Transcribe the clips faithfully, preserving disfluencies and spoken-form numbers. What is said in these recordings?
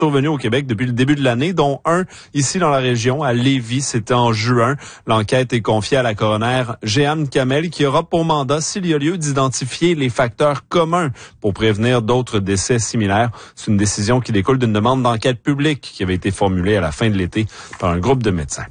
survenus au Québec depuis le début de l'année, dont un ici dans la région, à Lévis. C'était en juin. L'enquête est confiée à la coroner Jeanne Kamel, qui aura pour mandat, s'il y a lieu, d'identifier les facteurs communs pour prévenir d'autres décès similaires. C'est une décision qui découle d'une demande d'enquête publique qui avait été formulée à la fin de l'été par un groupe de médecins.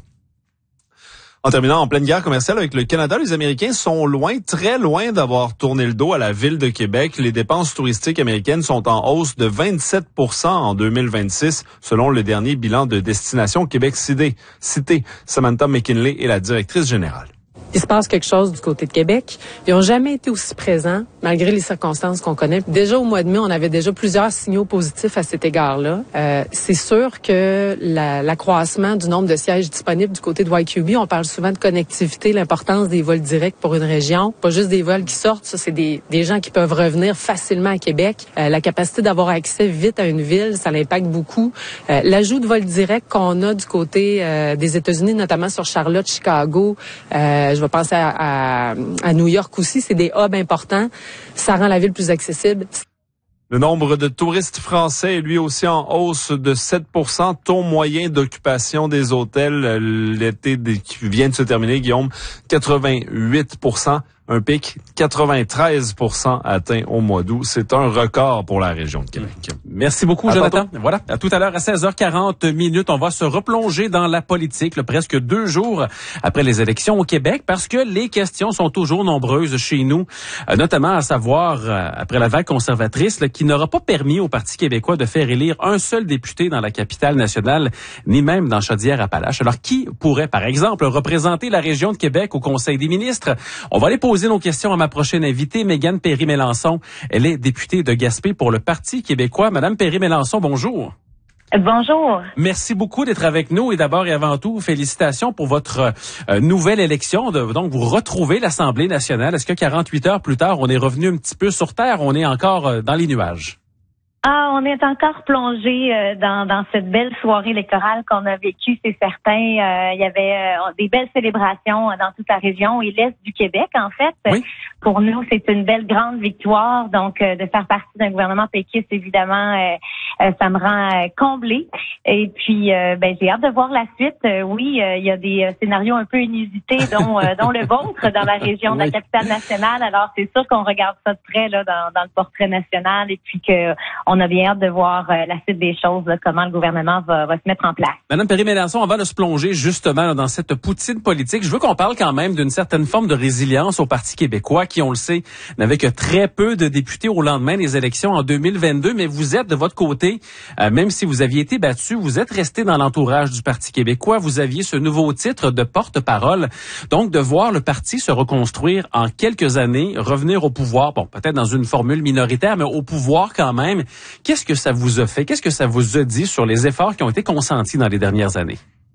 En terminant, en pleine guerre commerciale avec le Canada, les Américains sont loin, très loin d'avoir tourné le dos à la ville de Québec. Les dépenses touristiques américaines sont en hausse de vingt-sept pour cent en deux mille vingt-six, selon le dernier bilan de Destination Québec Cité. Cité. Samantha McKinley est la directrice générale. Il se passe quelque chose du côté de Québec. Ils n'ont jamais été aussi présents, malgré les circonstances qu'on connaît. Déjà au mois de mai, on avait déjà plusieurs signaux positifs à cet égard-là. Euh, c'est sûr que la, l'accroissement du nombre de sièges disponibles du côté de Y Q B, on parle souvent de connectivité, l'importance des vols directs pour une région. Pas juste des vols qui sortent, ça c'est des, des gens qui peuvent revenir facilement à Québec. Euh, la capacité d'avoir accès vite à une ville, ça l'impacte beaucoup. Euh, l'ajout de vols directs qu'on a du côté euh, des États-Unis, notamment sur Charlotte, Chicago, euh, je vais penser à, à, à New York aussi, c'est des hubs importants. Ça rend la ville plus accessible. Le nombre de touristes français est lui aussi en hausse de sept pour cent. Taux moyen d'occupation des hôtels l'été qui vient de se terminer, Guillaume, quatre-vingt-huit pour cent. Un pic quatre-vingt-treize pour cent atteint au mois d'août. C'est un record pour la région de Québec. Merci beaucoup, à Jonathan. Tantôt. Voilà, à tout à l'heure à seize heures quarante minutes. On va se replonger dans la politique, là, presque deux jours après les élections au Québec, parce que les questions sont toujours nombreuses chez nous, euh, notamment à savoir, euh, après la vague conservatrice, là, qui n'aura pas permis au Parti québécois de faire élire un seul député dans la capitale nationale, ni même dans Chaudière-Appalaches. Alors, qui pourrait, par exemple, représenter la région de Québec au Conseil des ministres? On va aller poser nos questions à ma prochaine invitée, Mégane Perry-Mélançon. Elle est députée de Gaspé pour le Parti québécois. Madame Perry-Mélançon, bonjour. Bonjour. Merci beaucoup d'être avec nous et d'abord et avant tout, félicitations pour votre euh, nouvelle élection. De, donc, vous retrouvez l'Assemblée nationale. Est-ce que quarante-huit heures plus tard, on est revenu un petit peu sur terre? On est encore euh, dans les nuages? Ah, on est encore plongé euh, dans, dans cette belle soirée électorale qu'on a vécue, c'est certain. Euh, il y avait euh, des belles célébrations dans toute la région et l'Est du Québec, en fait. Oui. Pour nous, c'est une belle grande victoire. Donc, euh, de faire partie d'un gouvernement péquiste, évidemment, euh, euh, ça me rend euh, comblée. Et puis, euh, ben, j'ai hâte de voir la suite. Euh, oui, euh, il y a des euh, scénarios un peu inusités, dont, euh, dont le vôtre dans la région de la capitale nationale. Alors, c'est sûr qu'on regarde ça de près là, dans, dans le portrait national et puis que on a bien hâte de voir euh, la suite des choses, là, comment le gouvernement va, va se mettre en place. Madame Perry-Mélançon, on va se plonger justement là, dans cette poutine politique. Je veux qu'on parle quand même d'une certaine forme de résilience au Parti québécois qui, on le sait, n'avait que très peu de députés au lendemain des élections en deux mille vingt-deux. Mais vous êtes de votre côté, euh, même si vous aviez été battu, vous êtes resté dans l'entourage du Parti québécois. Vous aviez ce nouveau titre de porte-parole. Donc, de voir le parti se reconstruire en quelques années, revenir au pouvoir, bon, peut-être dans une formule minoritaire, mais au pouvoir quand même. Qu'est-ce que ça vous a fait? Qu'est-ce que ça vous a dit sur les efforts qui ont été consentis dans les dernières années?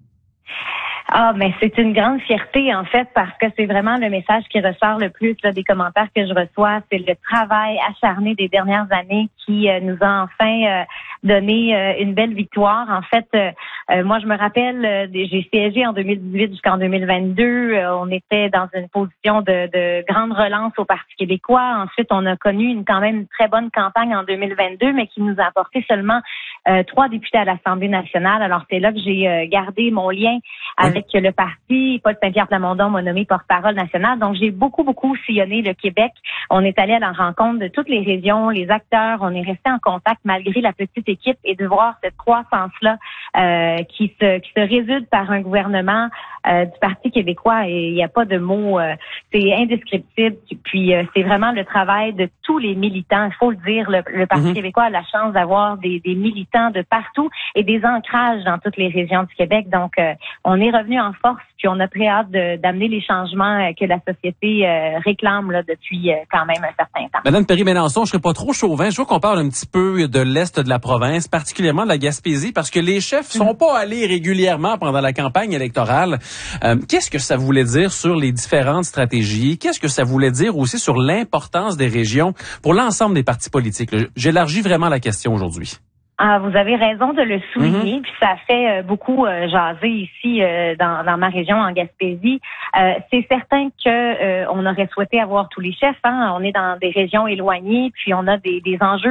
Ah, mais c'est une grande fierté, en fait, parce que c'est vraiment le message qui ressort le plus là, des commentaires que je reçois. C'est le travail acharné des dernières années qui euh, nous a enfin euh, donné euh, une belle victoire. En fait, euh, euh, moi, je me rappelle, euh, j'ai siégé en deux mille dix-huit jusqu'en deux mille vingt-deux. Euh, on était dans une position de, de grande relance au Parti québécois. Ensuite, on a connu une quand même une très bonne campagne en deux mille vingt-deux, mais qui nous a apporté seulement euh, trois députés à l'Assemblée nationale. Alors, c'est là que j'ai euh, gardé mon lien avec avec le parti. Paul Saint-Pierre Plamondon m'a nommé porte-parole nationale. Donc, j'ai beaucoup, beaucoup sillonné le Québec. On est allé à la rencontre de toutes les régions, les acteurs. On est resté en contact malgré la petite équipe et de voir cette croissance-là euh, qui se qui se résulte par un gouvernement euh, du Parti québécois. Et il n'y a pas de mots. Euh, c'est indescriptible. Puis, euh, c'est vraiment le travail de tous les militants. Il faut le dire, le, le Parti mm-hmm. québécois a la chance d'avoir des, des militants de partout et des ancrages dans toutes les régions du Québec. Donc, euh, on est revenu en force, puis on a très hâte de, d'amener les changements que la société euh, réclame là, depuis euh, quand même un certain temps. Madame Perry-Mélançon, je ne serai pas trop chauvin. Je veux qu'on parle un petit peu de l'Est de la province, particulièrement de la Gaspésie, parce que les chefs sont pas allés régulièrement pendant la campagne électorale. Euh, qu'est-ce que ça voulait dire sur les différentes stratégies? Qu'est-ce que ça voulait dire aussi sur l'importance des régions pour l'ensemble des partis politiques? J'élargis vraiment la question aujourd'hui. Ah, vous avez raison de le souligner, mm-hmm. puis ça fait euh, beaucoup euh, jaser ici euh, dans, dans ma région en Gaspésie. Euh, c'est certain que euh, on aurait souhaité avoir tous les chefs. Hein? On est dans des régions éloignées, puis on a des, des enjeux particuliers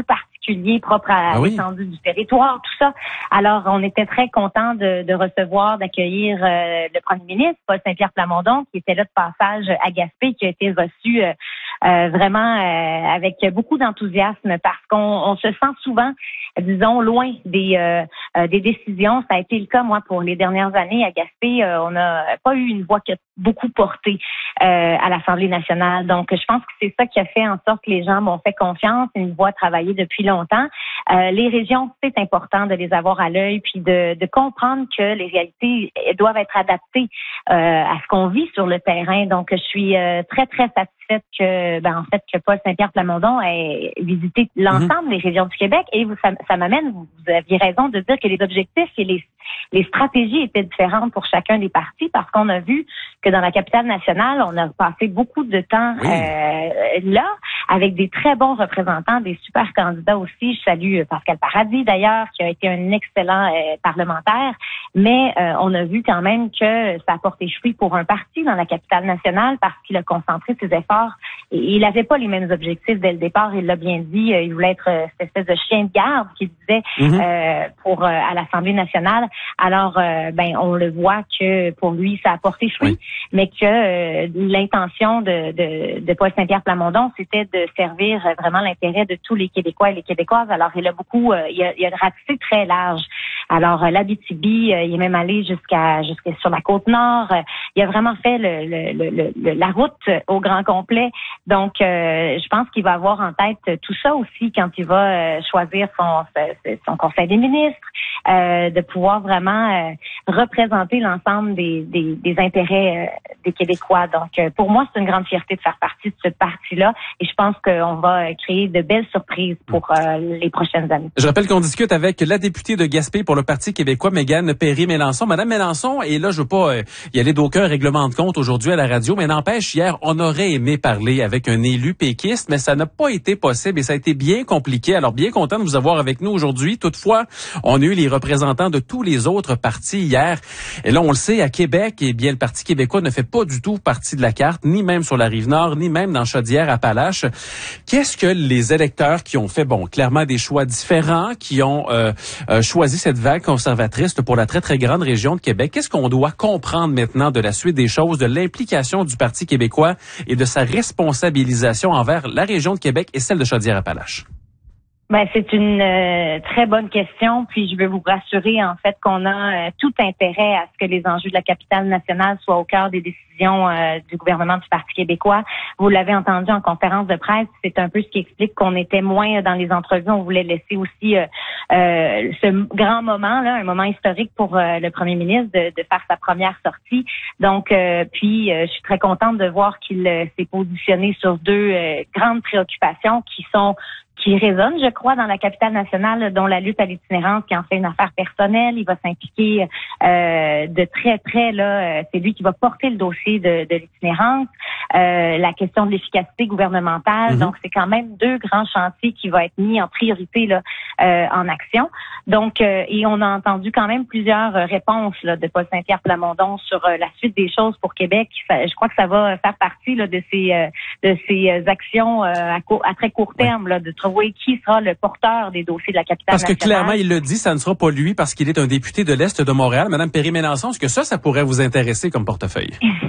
particulier propre à ah oui. l'étendue du territoire, tout ça. Alors, on était très contents de, de recevoir, d'accueillir euh, le premier ministre, Paul Saint-Pierre Plamondon, qui était là de passage à Gaspé, qui a été reçu euh, euh, vraiment euh, avec beaucoup d'enthousiasme parce qu'on on se sent souvent, disons, loin des, euh, euh, des décisions. Ça a été le cas, moi, pour les dernières années à Gaspé. Euh, on n'a pas eu une voix qui a beaucoup porté euh, à l'Assemblée nationale. Donc, je pense que c'est ça qui a fait en sorte que les gens m'ont fait confiance, une voix travaillée depuis longtemps. Euh, les régions, c'est important de les avoir à l'œil, puis de, de comprendre que les réalités doivent être adaptées euh, à ce qu'on vit sur le terrain. Donc, je suis euh, très, très satisfaite que, ben, en fait, que Paul Saint-Pierre Plamondon ait visité l'ensemble mm-hmm. des régions du Québec. Et vous, ça, ça m'amène, vous, vous aviez raison de dire que les objectifs et les, les stratégies étaient différentes pour chacun des partis parce qu'on a vu que dans la capitale nationale, on a passé beaucoup de temps oui. euh, là avec des très bons représentants, des super candidats aussi. Je salue Pascal Paradis d'ailleurs, qui a été un excellent euh, parlementaire. Mais euh, on a vu quand même que ça a porté fruit pour un parti dans la capitale nationale parce qu'il a concentré ses efforts. Et il n'avait pas les mêmes objectifs dès le départ. Il l'a bien dit. Il voulait être euh, cette espèce de chien de garde qu'il disait mm-hmm. euh, pour euh, à l'Assemblée nationale. Alors, euh, ben, on le voit que pour lui, ça a porté fruit, oui. mais que euh, l'intention de, de, de Paul Saint-Pierre Plamondon, c'était de servir vraiment l'intérêt de tous les Québécois et les Québécoises. Alors, il a beaucoup, euh, il, a, il a ratissé très large. Alors, euh, l'Abitibi, euh, il est même allé jusqu'à jusqu'à sur la Côte-Nord. Euh, il a vraiment fait le, le, le, le, la route au grand complet. Donc, euh, je pense qu'il va avoir en tête tout ça aussi quand il va euh, choisir son, son conseil des ministres, euh, de pouvoir vraiment euh, représenter l'ensemble des, des, des intérêts euh, des Québécois. Donc, euh, pour moi, c'est une grande fierté de faire partie de ce parti-là et je pense qu'on va créer de belles surprises pour euh, les prochaines années. Je rappelle qu'on discute avec la députée de Gaspé pour le Parti québécois, Mégane Perry-Mélançon. Madame Mélançon, et là, je veux pas euh, y aller d'aucun règlement de compte aujourd'hui à la radio, mais n'empêche, hier, on aurait aimé parler avec un élu péquiste, mais ça n'a pas été possible et ça a été bien compliqué. Alors, bien content de vous avoir avec nous aujourd'hui. Toutefois, on a eu les représentants de tous les autres partis hier. Et là, on le sait, à Québec, eh bien, le Parti québécois ne fait pas du tout partie de la carte, ni même sur la Rive-Nord, ni même dans Chaudière-Appalaches. Qu'est-ce que les électeurs qui ont fait, bon, clairement des choix différents, qui ont euh, euh, choisi cette vague conservatrice pour la très, très grande région de Québec, qu'est-ce qu'on doit comprendre maintenant de la suite des choses, de l'implication du Parti québécois et de sa responsabilisation envers la région de Québec et celle de Chaudière-Appalaches? Ben, c'est une euh, très bonne question, puis je veux vous rassurer en fait qu'on a euh, tout intérêt à ce que les enjeux de la capitale nationale soient au cœur des décisions euh, du gouvernement du Parti québécois. Vous l'avez entendu en conférence de presse, c'est un peu ce qui explique qu'on était moins dans les entrevues. On voulait laisser aussi euh, euh, ce grand moment, là, un moment historique pour euh, le premier ministre de, de faire sa première sortie. Donc, euh, puis euh, je suis très contente de voir qu'il euh, s'est positionné sur deux euh, grandes préoccupations qui sont qui résonne, je crois, dans la capitale nationale, dont la lutte à l'itinérance, qui en fait une affaire personnelle. Il va s'impliquer euh, de très près, là, c'est lui qui va porter le dossier de, de l'itinérance, euh, la question de l'efficacité gouvernementale. Mm-hmm. Donc, c'est quand même deux grands chantiers qui vont être mis en priorité là, euh, en action. Donc, euh, et on a entendu quand même plusieurs réponses là, de Paul Saint-Pierre Plamondon sur euh, la suite des choses pour Québec. Ça, je crois que ça va faire partie là, de ces euh, de ces actions euh, à, court, à très court terme, là, de trouver qui sera le porteur des dossiers de la capitale nationale. Parce que clairement, il le dit, ça ne sera pas lui parce qu'il est un député de l'Est de Montréal. Madame Perry-Mélançon, est-ce que ça, ça pourrait vous intéresser comme portefeuille?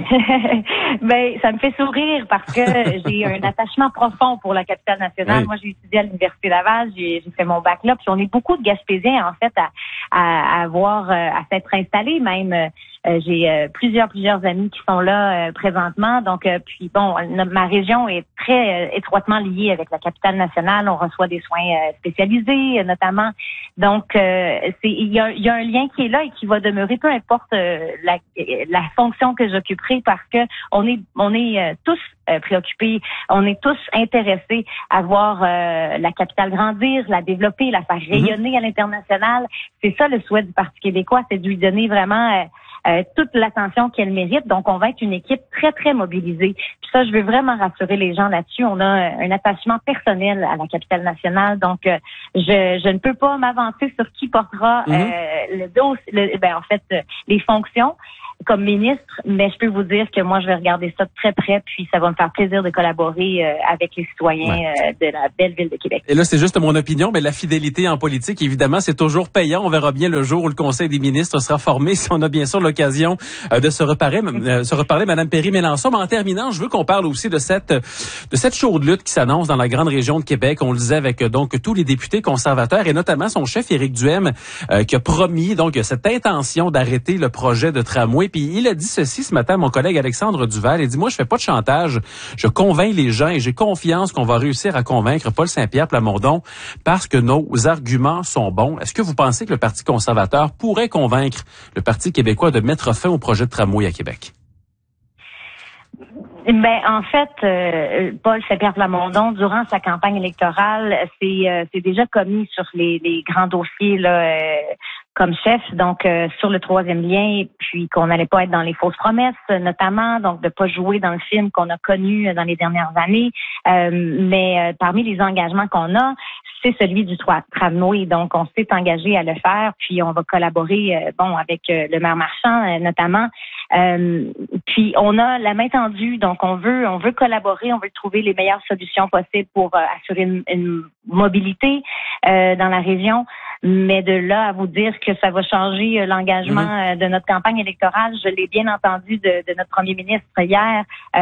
Ben, ça me fait sourire parce que j'ai un attachement profond pour la capitale nationale. Oui. Moi, j'ai étudié à l'Université Laval, j'ai, j'ai fait mon bac là, puis on est beaucoup de Gaspésiens, en fait, à, à, à avoir, à s'être installés même. Euh, j'ai euh, plusieurs, plusieurs amis qui sont là euh, présentement. Donc, euh, puis bon, ma région est très euh, étroitement liée avec la capitale nationale. On reçoit des soins euh, spécialisés, euh, notamment. Donc, euh, c'est il y a, y a un lien qui est là et qui va demeurer, peu importe euh, la, la fonction que j'occuperai, parce que on est, on est euh, tous euh, préoccupés, on est tous intéressés à voir euh, la capitale grandir, la développer, la faire rayonner mm-hmm. à l'international. C'est ça le souhait du Parti québécois, c'est de lui donner vraiment euh, Euh, toute l'attention qu'elle mérite. Donc, on va être une équipe très, très mobilisée. Puis ça, je veux vraiment rassurer les gens là-dessus. On a un attachement personnel à la capitale nationale. Donc, euh, je, je ne peux pas m'avancer sur qui portera mm-hmm. euh, le dos, le, ben, en fait, euh, les fonctions. comme ministre, mais je peux vous dire que moi, je vais regarder ça de très près, puis ça va me faire plaisir de collaborer euh, avec les citoyens ouais. euh, de la belle ville de Québec. Et là, c'est juste mon opinion, mais la fidélité en politique, évidemment, c'est toujours payant. On verra bien le jour où le Conseil des ministres sera formé, si on a bien sûr l'occasion euh, de se reparler, euh, se reparler, Mme Perry-Mélançon. Mais en terminant, je veux qu'on parle aussi de cette de cette chaude lutte qui s'annonce dans la grande région de Québec. On le disait avec euh, donc tous les députés conservateurs et notamment son chef Éric Duhem euh, qui a promis donc cette intention d'arrêter le projet de tramway. Puis il a dit ceci ce matin à mon collègue Alexandre Duval. Il dit, moi, je fais pas de chantage. Je convainc les gens et j'ai confiance qu'on va réussir à convaincre Paul Saint-Pierre Plamondon parce que nos arguments sont bons. Est-ce que vous pensez que le Parti conservateur pourrait convaincre le Parti québécois de mettre fin au projet de tramway à Québec? Ben en fait, euh, Paul Saint-Pierre Plamondon, durant sa campagne électorale, c'est euh, c'est déjà commis sur les, les grands dossiers là, euh, comme chef, donc euh, sur le troisième lien, puis qu'on n'allait pas être dans les fausses promesses, notamment, donc de pas jouer dans le film qu'on a connu dans les dernières années. Euh, mais euh, parmi les engagements qu'on a, c'est celui du tramway. Donc, on s'est engagé à le faire, puis on va collaborer, euh, bon, avec euh, le maire Marchand, euh, notamment. Euh, puis, on a la main tendue, donc on veut, on veut collaborer, on veut trouver les meilleures solutions possibles pour euh, assurer une, une mobilité euh, dans la région. Mais de là à vous dire que ça va changer euh, l'engagement mmh. euh, de notre campagne électorale, je l'ai bien entendu de, de notre premier ministre hier.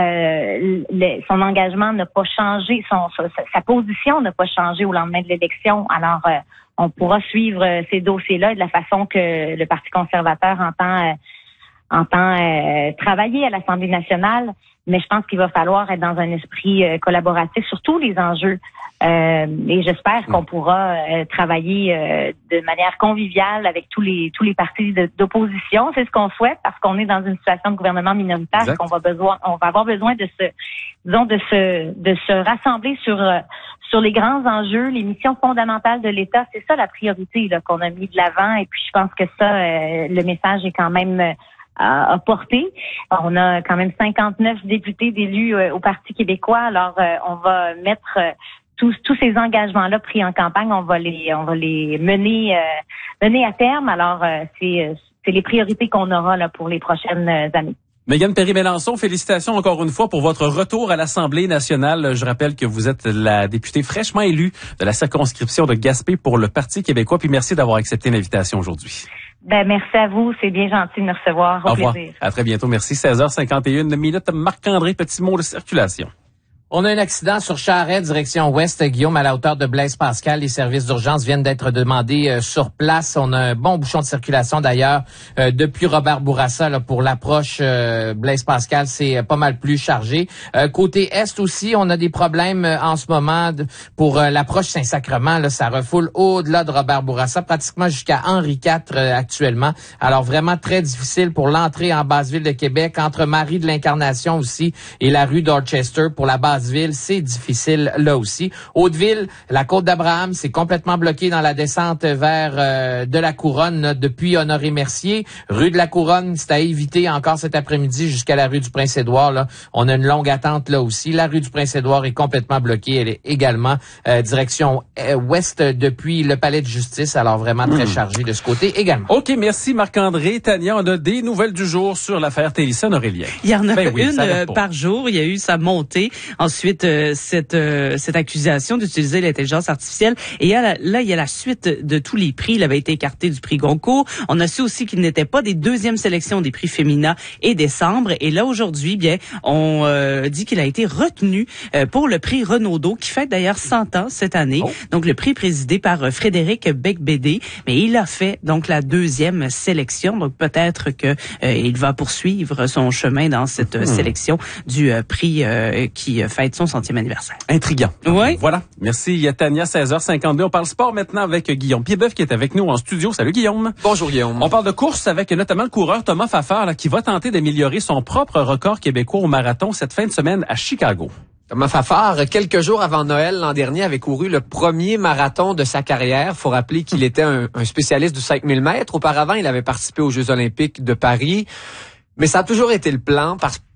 Euh, le, son engagement n'a pas changé, son, sa, sa position n'a pas changé au lendemain de l'élection. Alors, euh, on pourra suivre euh, ces dossiers-là de la façon que le Parti conservateur entend, euh, entend euh, travailler à l'Assemblée nationale. Mais je pense qu'il va falloir être dans un esprit euh, collaboratif sur tous les enjeux. Euh, et j'espère qu'on pourra euh, travailler euh, de manière conviviale avec tous les tous les partis de, d'opposition. C'est ce qu'on souhaite parce qu'on est dans une situation de gouvernement minoritaire, exact. qu'on va besoin, on va avoir besoin de se, disons, de se de se rassembler sur euh, sur les grands enjeux, les missions fondamentales de l'État. C'est ça la priorité là qu'on a mis de l'avant. Et puis je pense que ça, euh, le message est quand même euh, à porter. On a quand même cinquante-neuf députés d'élus euh, au Parti québécois. Alors, euh, on va mettre euh, tous tous ces engagements-là pris en campagne, on va les on va les mener euh, mener à terme. Alors, euh, c'est c'est les priorités qu'on aura là pour les prochaines années. Mégane Perry-Mélançon, félicitations encore une fois pour votre retour à l'Assemblée nationale. Je rappelle que vous êtes la députée fraîchement élue de la circonscription de Gaspé pour le Parti québécois. Puis merci d'avoir accepté l'invitation aujourd'hui. Ben, merci à vous. C'est bien gentil de me recevoir. Au, Au revoir. Plaisir. À très bientôt. Merci. seize heures cinquante et une minutes. Marc-André, petit mot de circulation. On a un accident sur Charret, direction ouest, Guillaume, à la hauteur de Blaise-Pascal. Les services d'urgence viennent d'être demandés euh, sur place. On a un bon bouchon de circulation d'ailleurs euh, depuis Robert Bourassa là, pour l'approche euh, Blaise-Pascal. C'est euh, pas mal plus chargé. Euh, côté est aussi, on a des problèmes euh, en ce moment de, pour euh, l'approche Saint-Sacrement. Là, ça refoule au-delà de Robert Bourassa, pratiquement jusqu'à Henri quatre euh, actuellement. Alors vraiment très difficile pour l'entrée en Basse-Ville de Québec, entre Marie de l'Incarnation aussi et la rue Dorchester pour la base Ville, c'est difficile là aussi. Hauteville, la côte d'Abraham, c'est complètement bloqué dans la descente vers euh, de la Couronne là, depuis Honoré-Mercier. Rue de la Couronne, c'est à éviter encore cet après-midi jusqu'à la rue du Prince-Édouard. Là. On a une longue attente là aussi. La rue du Prince-Édouard est complètement bloquée. Elle est également euh, direction euh, ouest depuis le Palais de Justice. Alors vraiment très chargé de ce côté également. OK, merci Marc-André. Tania, on a des nouvelles du jour sur l'affaire Télison-Aurélien. Il y en a ben oui, une euh, par jour. Il y a eu sa montée. Ensuite, euh, cette euh, cette accusation d'utiliser l'intelligence artificielle. Et il y a la, là, il y a la suite de tous les prix. Il avait été écarté du prix Goncourt. On a su aussi qu'il n'était pas des deuxièmes sélections des prix Femina et Décembre. Et là, aujourd'hui, bien, on euh, dit qu'il a été retenu euh, pour le prix Renaudot, qui fête d'ailleurs cent ans cette année. Oh. Donc, le prix présidé par euh, Frédéric Becbédé. Mais il a fait donc la deuxième sélection. Donc, peut-être que euh, il va poursuivre son chemin dans cette mmh. sélection du euh, prix euh, qui euh, fête son centième anniversaire. Intriguant. Oui. Voilà. Merci, Tania. seize heures cinquante-deux. On parle sport maintenant avec Guillaume Piedboeuf qui est avec nous en studio. Salut, Guillaume. Bonjour, Guillaume. On parle de course avec notamment le coureur Thomas Fafard là, qui va tenter d'améliorer son propre record québécois au marathon cette fin de semaine à Chicago. Thomas Fafard, quelques jours avant Noël l'an dernier, avait couru le premier marathon de sa carrière. Faut rappeler qu'il était un, un spécialiste du cinq mille mètres. Auparavant, il avait participé aux Jeux olympiques de Paris. Mais ça a toujours été le plan parce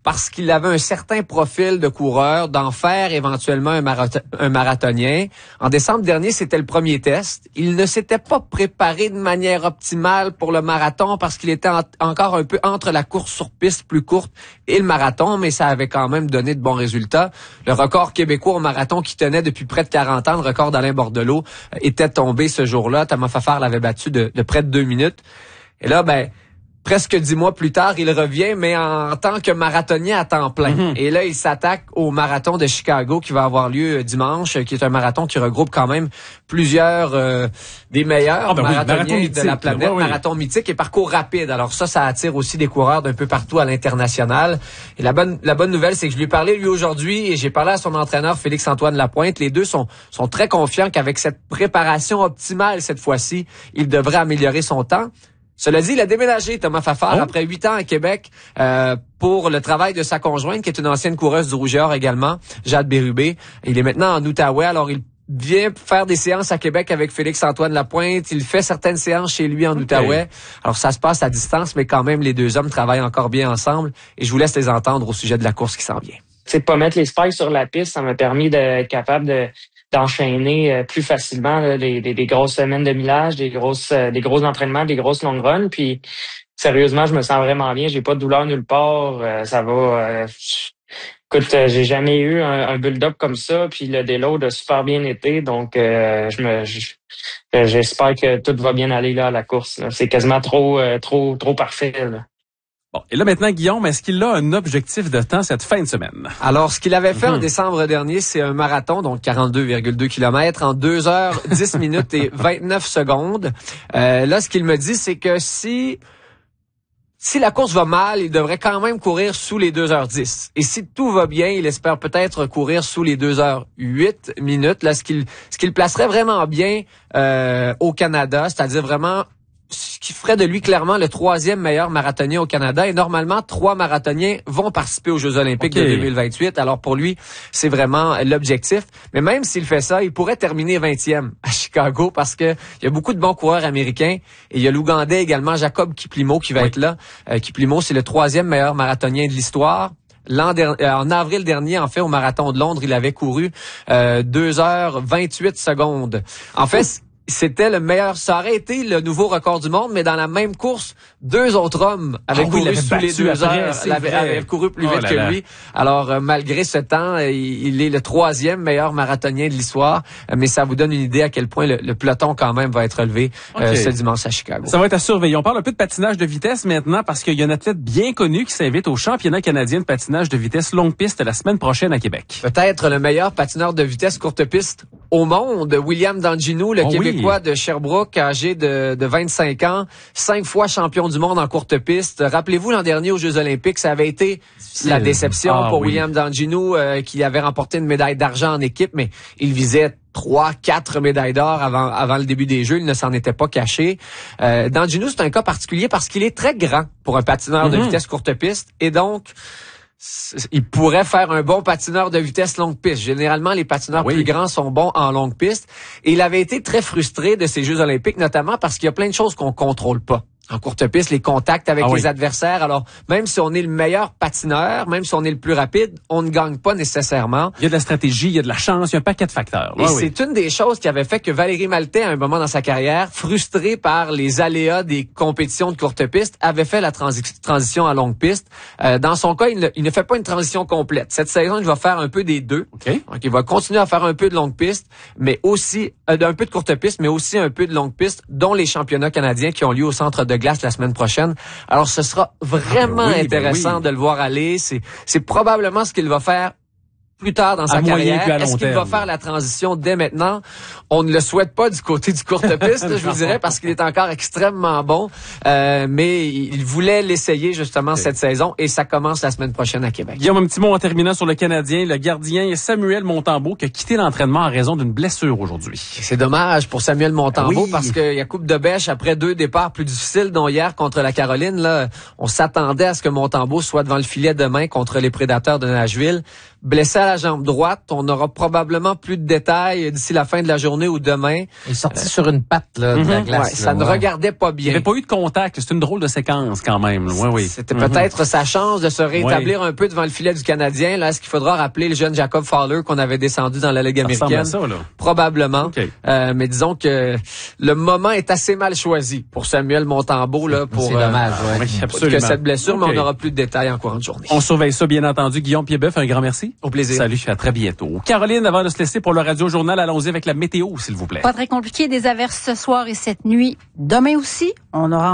parce qu'il avait un certain profil de coureur, d'en faire éventuellement un, marathon, un marathonien. En décembre dernier, c'était le premier test. Il ne s'était pas préparé de manière optimale pour le marathon parce qu'il était en, encore un peu entre la course sur piste plus courte et le marathon, mais ça avait quand même donné de bons résultats. Le record québécois au marathon qui tenait depuis près de quarante ans, le record d'Alain Bordelot, était tombé ce jour-là. Thomas Fafard l'avait battu de, de près de deux minutes. Et là, ben... presque dix mois plus tard, il revient, mais en tant que marathonien à temps plein. Mm-hmm. Et là, il s'attaque au marathon de Chicago qui va avoir lieu dimanche, qui est un marathon qui regroupe quand même plusieurs euh, des meilleurs ah ben marathoniens oui, de la planète, ouais, oui. Marathon mythique et parcours rapide. Alors ça, ça attire aussi des coureurs d'un peu partout à l'international. Et la bonne la bonne nouvelle, c'est que je lui ai parlé lui aujourd'hui et j'ai parlé à son entraîneur Félix-Antoine Lapointe. Les deux sont sont très confiants qu'avec cette préparation optimale cette fois-ci, il devrait améliorer son temps. Cela dit, il a déménagé, Thomas Fafard, oh. après huit ans à Québec euh, pour le travail de sa conjointe, qui est une ancienne coureuse du Rouge et Or également, Jade Bérubé. Il est maintenant en Outaouais, alors il vient faire des séances à Québec avec Félix-Antoine Lapointe. Il fait certaines séances chez lui en okay. Outaouais. Alors, ça se passe à distance, mais quand même, les deux hommes travaillent encore bien ensemble. Et je vous laisse les entendre au sujet de la course qui s'en vient. C'est pas mettre les spikes sur la piste, ça m'a permis d'être capable de d'enchaîner plus facilement là, des, des, des grosses semaines de millage, des grosses euh, des gros entraînements, des grosses long runs. Puis sérieusement, je me sens vraiment bien. J'ai pas de douleur nulle part. Euh, ça va. Euh, écoute, euh, j'ai jamais eu un, un build-up comme ça. Puis le déload a super bien été. Donc euh, je me je, j'espère que tout va bien aller là à la course. Là. C'est quasiment trop euh, trop trop parfait. Là. Bon, et là maintenant, Guillaume, est-ce qu'il a un objectif de temps cette fin de semaine? Alors, ce qu'il avait fait mm-hmm. en décembre dernier, c'est un marathon, donc quarante-deux virgule deux kilomètres en deux heures, dix minutes et vingt-neuf secondes. Euh, là, ce qu'il me dit, c'est que si si la course va mal, il devrait quand même courir sous les deux heures dix. Et si tout va bien, il espère peut-être courir sous les deux heures huit minutes. Là, ce qu'il ce qu'il placerait vraiment bien euh, au Canada, c'est-à-dire vraiment ce qui ferait de lui clairement le troisième meilleur marathonien au Canada. Et normalement, trois marathoniens vont participer aux Jeux olympiques okay. de deux mille vingt-huit. Alors pour lui, c'est vraiment l'objectif. Mais même s'il fait ça, il pourrait terminer vingtième à Chicago parce que il y a beaucoup de bons coureurs américains. Et il y a l'Ougandais également, Jacob Kiplimo, qui va oui. être là. Euh, Kiplimo, c'est le troisième meilleur marathonien de l'histoire. L'an dernier, en avril dernier, en fait, au marathon de Londres, il avait couru euh, deux heures vingt-huit secondes. En fait, c'était le meilleur. Ça aurait été le nouveau record du monde, mais dans la même course, deux autres hommes avaient oh, couru oui, sous les deux après, heures, avaient, avaient couru plus oh vite que là. lui. Alors, euh, malgré ce temps, il, il est le troisième meilleur marathonien de l'histoire, mais ça vous donne une idée à quel point le, le peloton quand même va être relevé okay. euh, ce dimanche à Chicago. Ça va être à surveiller. On parle un peu de patinage de vitesse maintenant parce qu'il y a un athlète bien connu qui s'invite au championnat canadien de patinage de vitesse longue piste la semaine prochaine à Québec. Peut-être le meilleur patineur de vitesse courte piste au monde, William Danginou, le oh, Québécois oui. de Sherbrooke, âgé de, de vingt-cinq ans, cinq fois champion du monde en courte piste. Rappelez-vous, l'an dernier aux Jeux olympiques, ça avait été difficile. La déception ah, pour oui. William Danginou, euh, qui avait remporté une médaille d'argent en équipe, mais il visait trois, quatre médailles d'or avant, avant le début des Jeux. Il ne s'en était pas caché. Euh, Danginou, c'est un cas particulier parce qu'il est très grand pour un patineur mm-hmm. de vitesse courte piste, et donc il pourrait faire un bon patineur de vitesse longue piste. Généralement, les patineurs oui. plus grands sont bons en longue piste. Et il avait été très frustré de ces Jeux olympiques, notamment parce qu'il y a plein de choses qu'on contrôle pas. En courte piste, les contacts avec ah les oui. adversaires. Alors, même si on est le meilleur patineur, même si on est le plus rapide, on ne gagne pas nécessairement. Il y a de la stratégie, il y a de la chance, il y a un paquet de facteurs. Et ah c'est oui. une des choses qui avait fait que Valérie Maltais, à un moment dans sa carrière, frustré par les aléas des compétitions de courte piste, avait fait la transi- transition à longue piste. Euh, dans son cas, il ne, il ne fait pas une transition complète. Cette saison, il va faire un peu des deux. Okay. Donc, il va continuer à faire un peu de longue piste, mais aussi euh, un peu de courte piste, mais aussi un peu de longue piste, dont les championnats canadiens qui ont lieu au Centre de glace la semaine prochaine. Alors, ce sera vraiment ah, oui, intéressant ben oui. de le voir aller. C'est, c'est probablement ce qu'il va faire plus tard dans sa à carrière. Est-ce qu'il terme. va faire la transition dès maintenant? On ne le souhaite pas du côté du courte piste, je vous dirais, parce qu'il est encore extrêmement bon. Euh, mais il voulait l'essayer justement okay. cette saison et ça commence la semaine prochaine à Québec. Guillaume, un petit mot en terminant sur le Canadien. Le gardien Samuel Montembeault qui a quitté l'entraînement en raison d'une blessure aujourd'hui. C'est dommage pour Samuel Montembeault oui. parce qu'il y a coupe de bêche après deux départs plus difficiles, dont hier contre la Caroline. Là, on s'attendait à ce que Montembeault soit devant le filet demain contre les Prédateurs de Nashville. Blessé à la jambe droite, on aura probablement plus de détails d'ici la fin de la journée ou demain. Il est sorti euh, sur une patte là, de mm-hmm. la glace. Ouais, ça là, ne ouais. regardait pas bien. Il n'y avait pas eu de contact. contact. C'est une drôle de séquence quand même. Oui, oui. C'était Mm-hmm. peut-être sa chance de se rétablir oui. un peu devant le filet du Canadien. Là, est-ce qu'il faudra rappeler le jeune Jacob Fowler qu'on avait descendu dans la Ligue américaine? Ça ressemble à ça, là. Probablement. Okay. Euh, mais disons que le moment est assez mal choisi pour Samuel Montembeault là pour c'est dommage, euh, ouais. oui, absolument. que cette blessure, okay. mais on n'aura plus de détails en courant de journée. On surveille ça, bien entendu. Guillaume Piedboeuf, un grand merci. Au plaisir. Salut, à très bientôt. Caroline, avant de se laisser pour le Radio Journal, allons-y avec la météo, s'il vous plaît. Pas très compliqué, des averses ce soir et cette nuit. Demain aussi, on aura